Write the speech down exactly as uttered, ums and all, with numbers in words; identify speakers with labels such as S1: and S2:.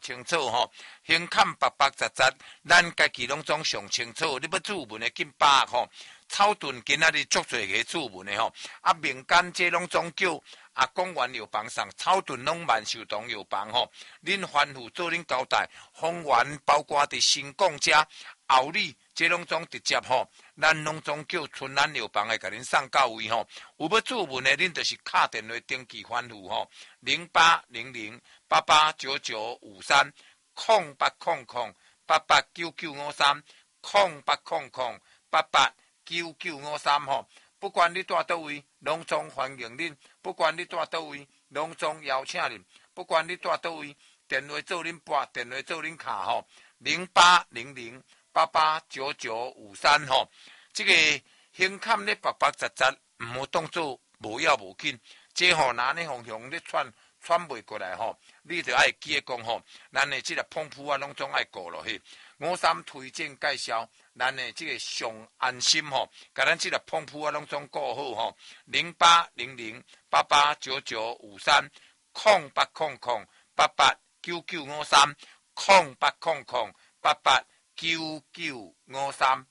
S1: 清楚吼，胸坎白白杂杂，咱家己拢总上清楚。你要注文的紧把吼，草屯今仔日足侪个注文的吼，啊民间这拢总叫啊公园药房上，草屯拢万寿堂药房吼，恁吩咐做恁交代，方圆包括伫新港遮后里，这拢总直接吼，咱拢总叫春兰药房的甲恁送到位吼。有要注文的，恁就是敲电话登记吩咐吼，零八零零八八九九五三。空八空空八八九九五三，空八空空八八九九五三吼，不管你住倒位，拢总欢迎恁；不管你住倒位，拢总邀请恁；不管你住倒位，电话做恁拨，电话做恁卡吼，零八零零八八九九五三吼。这个胸坎咧白白杂杂，唔好当做无要无紧，这吼拿呢方向咧窜。喘袂过来吼，你就爱记得讲吼，咱的这个碰铺啊，拢总爱顾落去。五三推荐介绍，咱的这个上安心吼，甲咱这个碰铺啊，拢总顾好吼。零八零零八八九九五三，空八空空八八九九五三，空八空空八八九九五三。